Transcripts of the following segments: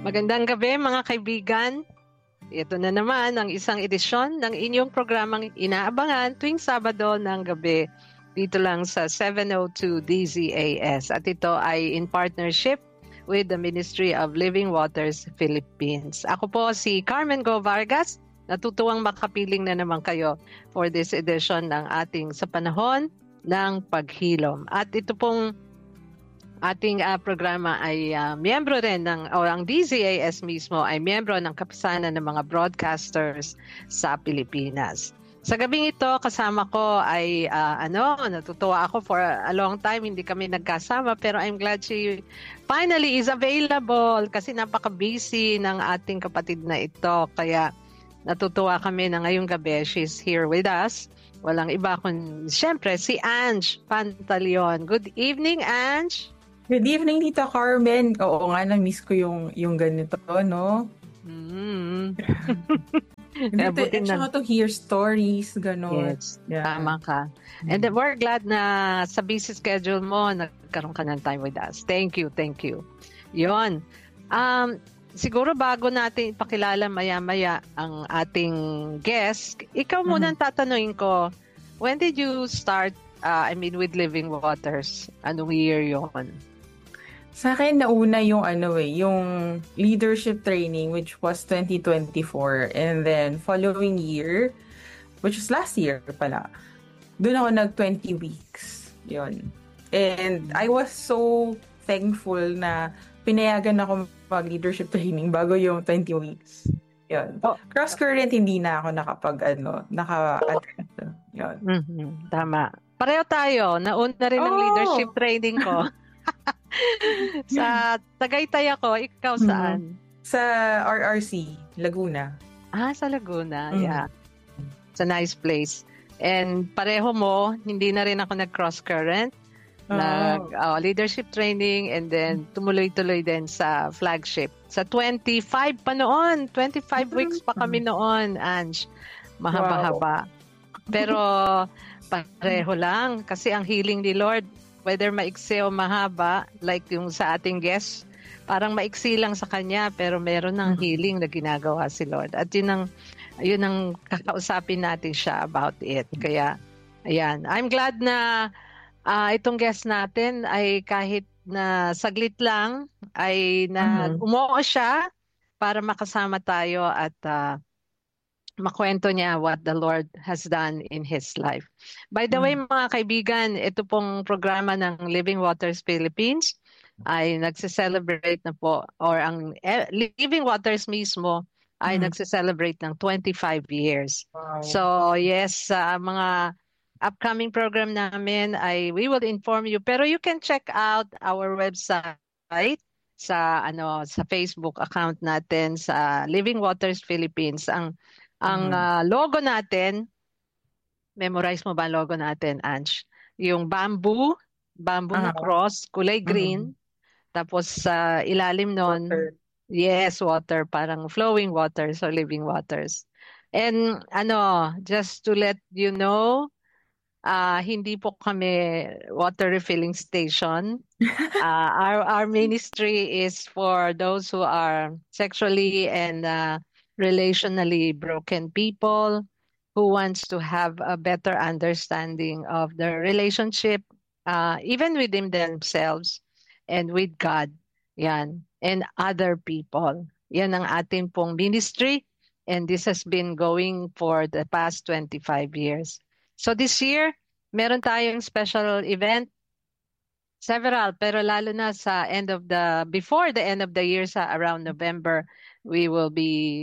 Magandang gabi mga kaibigan. Ito na naman ang isang edisyon ng inyong programang inaabangan tuwing Sabado ng gabi dito lang sa 702 DZAS. At ito ay in partnership with the Ministry of Living Waters Philippines. Ako po si Carmen Go Vargas. Natutuwang makapiling na naman kayo for this edition ng ating Sa Panahon ng Paghilom. At ito pong ating programa ay miyembro rin ang DZAS mismo ay miyembro ng kapisanan ng mga broadcasters sa Pilipinas. Sa gabing ito, kasama ko ay natutuwa ako for a long time hindi kami nagkasama pero I'm glad she finally is available kasi napaka-busy ng ating kapatid na ito. Kaya natutuwa kami na ngayong gabi she's here with us. Walang iba kundi siyempre si Ange Pantaleon. Good evening, Ange. Good evening, Tita Carmen. Oo nga, na-miss ko yung ganito, no? Extra to hear stories, gano'n. Yes, yeah. Tama ka. And we're glad na sa busy schedule mo, nagkaroon ka ng time with us. Thank you. Yun. Siguro bago natin ipakilala maya-maya ang ating guest, ikaw muna tatanungin ko, when did you start, with Living Waters? Anong year yun? Sa akin, nauna yung leadership training, which was 2024. And then, following year, which is last year pala, doon ako nag-20 weeks. Yun. And I was so thankful na pinayagan ako mag-leadership training bago yung 20 weeks. Yun. Cross-current, hindi na ako naka-attend. Yun. Tama. Pareho tayo. Nauna rin ng leadership training ko. Sa Tagaytay ako, ikaw saan? Sa RRC, Laguna. Sa Laguna, yeah. It's a nice place. And pareho mo, hindi na rin ako nag-cross current, leadership training, and then tumuloy-tuloy din sa flagship. Sa 25 pa noon, 25 weeks pa kami noon, Ange. Mahaba-haba. Pero pareho lang, kasi ang healing ni Lord, whether maiksi o mahaba, like yung sa ating guest, parang maiksi lang sa kanya, pero meron ng healing na ginagawa si Lord. At yun ang kakausapin natin siya about it. Kaya, ayan. I'm glad na itong guest natin ay kahit na saglit lang, ay umuo siya para makasama tayo at makwento niya what the Lord has done in his life. By the way, mga kaibigan, ito pong programa ng Living Waters Philippines ay nagse-celebrate na po, or ang Living Waters mismo ay nagse-celebrate ng 25 years. Wow. So yes, mga upcoming program namin ay we will inform you. Pero you can check out our website sa Facebook account natin sa Living Waters Philippines. Ang logo natin, memorize mo ba ang logo natin, Ange? Yung bamboo na cross, kulay green, tapos sa ilalim nun, yes, water, parang flowing water, so Living Waters. And just to let you know, hindi po kami water refilling station. Our ministry is for those who are sexually and relationally broken people who wants to have a better understanding of their relationship, even within themselves and with God, yan, and other people. Yan ang ating pong ministry, and this has been going for the past 25 years. So this year, meron tayong special event, several, pero lalo na before the end of the year, sa around November, we will be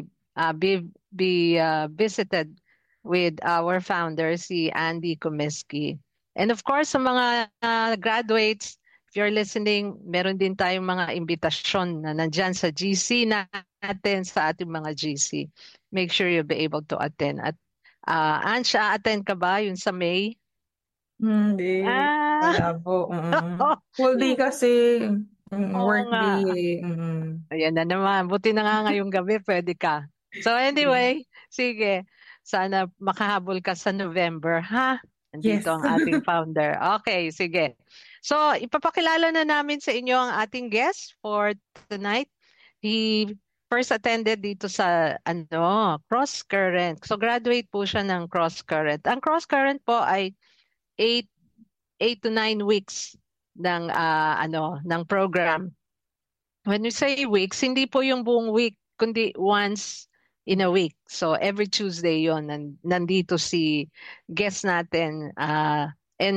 visited with our founder, si Andy Kumeski. And of course, sa mga graduates, if you're listening, meron din tayong mga imbitasyon na nandyan sa GC natin, sa ating mga GC. Make sure you'll be able to attend. At Ange, attend ka ba yun sa May? Hindi. Wala po. Full day kasi. Work day. Ayan na naman. Buti na nga ngayong gabi, pwede ka. So anyway, sige. Sana makahabol ka sa November, ha? Andito ang ating founder. Okay, sige. So, ipapakilala na namin sa inyo ang ating guest for tonight. he first attended dito sa Cross Current. So graduate po siya ng Cross Current. Ang Cross Current po ay 8 to 9 weeks ng program. When we say weeks, hindi po yung buong week, kundi once in a week. So every Tuesday yon nandito si guest natin. And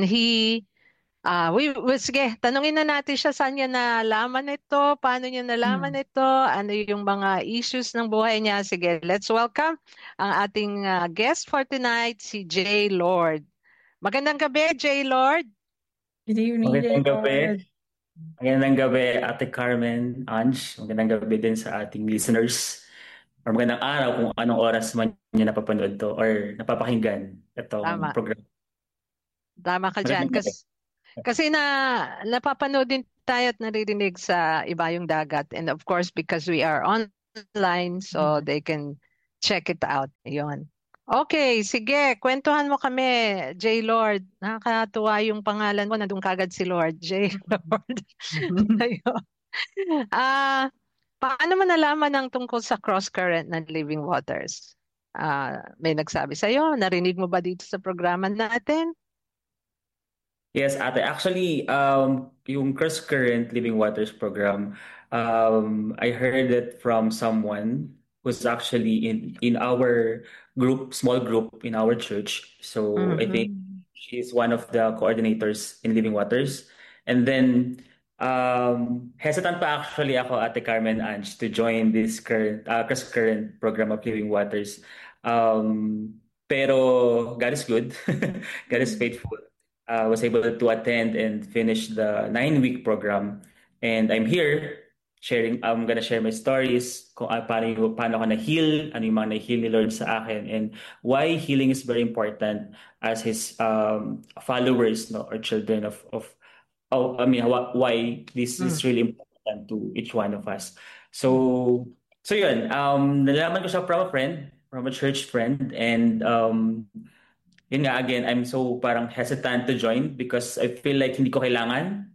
sige, tanungin na natin siya saan niya nalaman ito, paano niya nalaman ito, ano yung mga issues ng buhay niya. Sige, let's welcome ang ating guest for tonight, si J. Lord. Magandang gabi, J. Lord. Good evening, Magandang J. gabi. Lord. Magandang gabi, Ate Carmen, Ange. Magandang gabi din sa ating listeners. Or magandang araw kung anong oras man niyo napapanood to or napapakinggan itong Tama. program. Tama ka dyan. Magandang gabi. Kasi napapanood din tayo at naririnig sa Ibayong Dagat. And of course, because we are online, so they can check it out. Yun. Okay, sige. Kwentuhan mo kami, J. Lord. Nakakatuwa yung pangalan mo. Nandun kagad si Lord. J. Lord. Ayun. Paano mo nalaman ang tungkol sa cross current ng Living Waters? May nagsabi sa'yo? Narinig mo ba dito sa programa natin? Yes, Ate. Actually, yung Cross Current Living Waters program, I heard it from someone who's actually in our group, small group in our church. So I think she's one of the coordinators in Living Waters. And then hesitant pa actually ako, Ate Carmen Ange, to join this Cross Current program of Living Waters. Pero God is good. God is faithful. Was able to attend and finish the 9-week program. And I'm here I'm gonna share my stories kung paano ako na-heal, ano yung mga na-heal ni Lord sa akin, and why healing is very important as His followers, no, or children why this is really important to each one of us. So yun, nalaman ko siya from a friend, from a church friend, and yun nga, again, I'm so parang hesitant to join because I feel like hindi ko kailangan.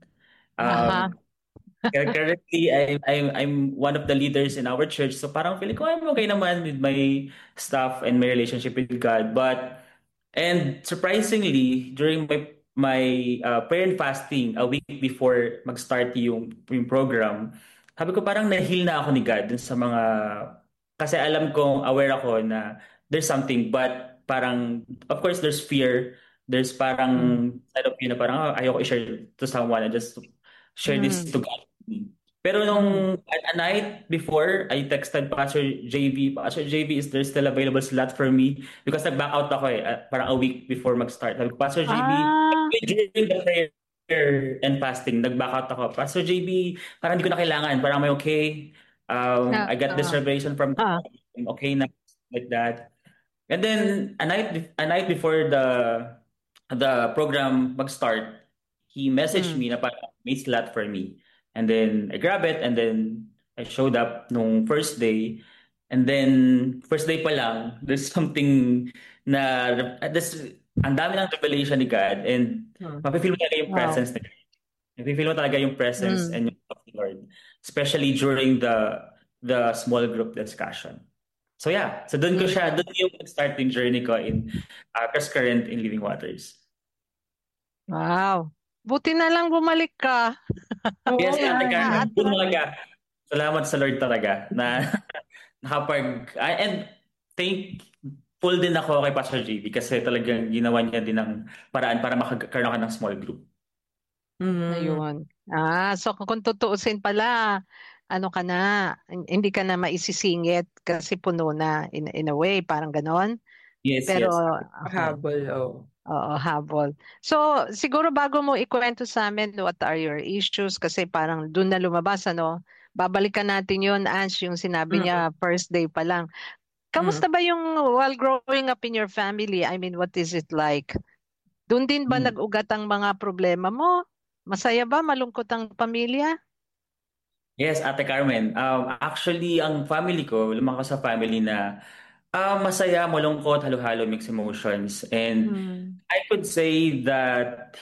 Currently, I'm one of the leaders in our church, so parang feeling ko I'm okay naman with my stuff and my relationship with God. And surprisingly, during my prayer and fasting a week before mag-start yung program, sabi ko parang na-heal na ako ni God dun sa mga, kasi alam kong aware ako na there's something, but parang, of course, there's fear. There's parang side of you na parang ayoko i-share to someone. I just share this to God. Pero nung a night before, I texted Pastor JV. Pastor JV, is there still available slot for me? Because nag-back out ako parang a week before mag-start. Sabi ko, Pastor JV, during the prayer and fasting, nag-back out ako. Pastor JV, parang hindi ko na kailangan. Parang may okay. I got this revelation from God. I'm okay na, like that. And then a night before the program mag-start, he messaged me na parang may slot for me. And then I grab it, and then I showed up nung first day. And then first day pa lang, there's something na ang dami ng revelation ni God, and mapifeel mo talaga yung presence ni God. Mapifeel mo talaga yung presence and yung love of the Lord, especially during the small group discussion. So yeah, so doon yung starting journey ko in Cross Current in Living Waters. Wow. Buti na lang bumalik ka. Yes, Ate Carmen. Salamat sa Lord talaga na and thankful din ako kay Pastor JV kasi talagang ginawa niya din ng paraan para makakaroon ka ng small group. Ayun. So kung tutuusin pala, ano ka na, hindi ka na maisisingit kasi puno na in a way, parang ganon. Yes, Pero, yes. Habol, Oo, habol. So, siguro bago mo ikwento sa amin what are your issues, kasi parang dun na lumabas, babalikan natin yun, Ange, yung sinabi niya first day pa lang. Kamusta ba yung while growing up in your family? I mean, what is it like? Dun din ba nag-ugat ang mga problema mo? Masaya ba? Malungkot ang pamilya? Yes, Ate Carmen. Actually, ang family ko, lumaki sa family na masaya, malungkot, halo-halo, mixed emotions. And I could say that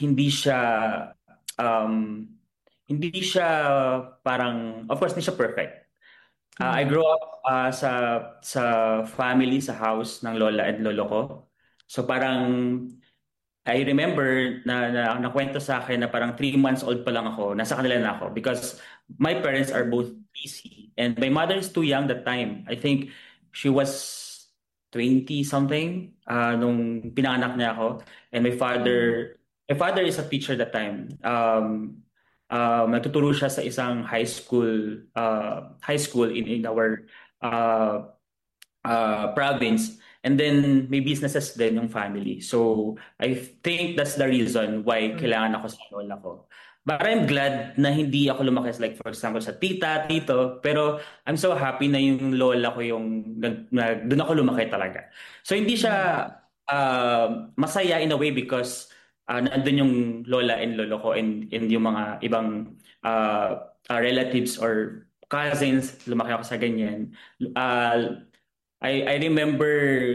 hindi siya parang, of course, hindi siya perfect. I grew up sa family, sa house ng lola and lolo ko. So parang I remember na nakwento sa akin na parang 3 months old pa lang ako, nasa kanila na ako because my parents are both busy and my mother is too young that time. I think she was 20 something nung pinanganak niya ako, and my father is a teacher that time. Nagtuturo siya sa isang high school in our uh, province, and then may businesses din yung family. So I think that's the reason why kailangan ako sa lola ko. But I'm glad na hindi ako lumaki like for example sa tita, tito, pero I'm so happy na yung lola ko yung doon ako lumaki talaga. So hindi siya masaya in a way because nandun yung lola and lolo ko, and yung mga ibang relatives or cousins, lumaki ako sa ganyan. I remember